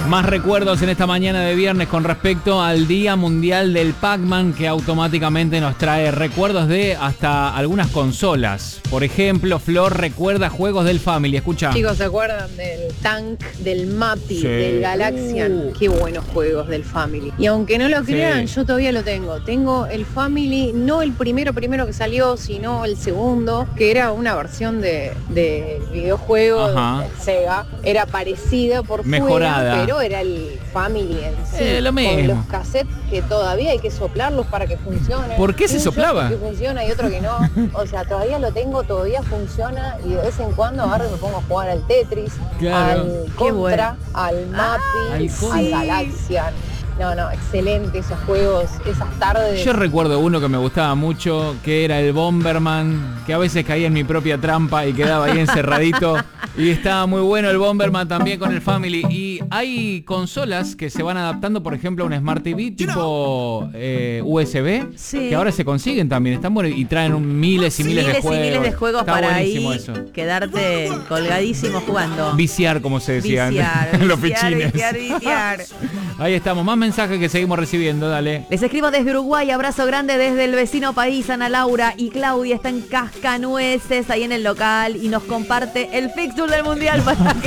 Más recuerdos en esta mañana de viernes con respecto al Día Mundial del Pac-Man, que automáticamente nos trae recuerdos de hasta algunas consolas. Por ejemplo, Flor recuerda juegos del Family. Escucha. Chicos, ¿se acuerdan del Tank, del Mappy, del Galaxian? Qué buenos juegos del Family. Y aunque no lo crean, yo todavía lo tengo. Tengo el Family, no el primero que salió, sino el segundo, que era una versión de videojuego de Sega. Era parecida por mejorada, fuera, pero era el Family en sí. Lo mismo. Con los cassettes que todavía hay que soplarlos para que funcionen. ¿Por qué se soplaba? Que funciona y otro que no. O sea, todavía lo tengo, todavía funciona y de vez en cuando agarro y me pongo a jugar al Tetris, al Contra, al Mappy, al Galaxian. No, excelente esos juegos, esas tardes. Yo recuerdo uno que me gustaba mucho, que era el Bomberman, que a veces caía en mi propia trampa y quedaba ahí encerradito. Y estaba muy bueno el Bomberman también con el Family. Y hay consolas que se van adaptando, por ejemplo, a un Smart TV tipo USB, que ahora se consiguen también, están buenos y traen miles y miles de juegos. Miles de juegos está para ahí eso. Quedarte colgadísimo jugando. Viciar, como se decía en los pichines. Viciar. Ahí estamos, más mensajes que seguimos recibiendo, dale. Les escribo desde Uruguay, abrazo grande desde el vecino país. Ana Laura y Claudia está en Cascanueces, ahí en el local, y nos comparte el fixture del Mundial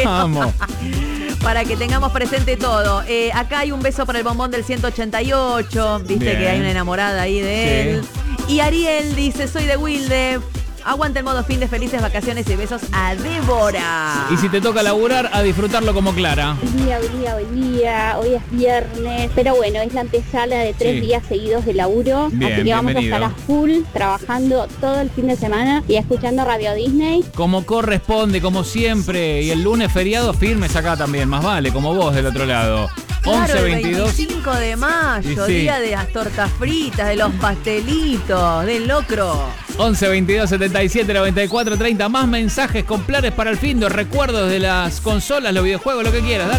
para que tengamos presente todo. Acá hay un beso para el bombón del 188, viste. Bien. Que hay una enamorada ahí de él. Y Ariel dice, soy de Wilde. Aguanta el modo fin de felices vacaciones y besos a Débora. Y si te toca laburar, a disfrutarlo como Clara. Buen día. Hoy es viernes. Pero bueno, es la antesala de 3 días seguidos de laburo. Bien, así que vamos a estar a full, trabajando todo el fin de semana y escuchando Radio Disney. Como corresponde, como siempre. Y el lunes feriado firmes acá también, más vale, como vos del otro lado. Claro, 11, 22. el 25 de mayo, día de las tortas fritas, de los pastelitos, del locro. 11 22 77 94 30. Más mensajes con planes para el fin de recuerdos de las consolas, los videojuegos, lo que quieras. Dale.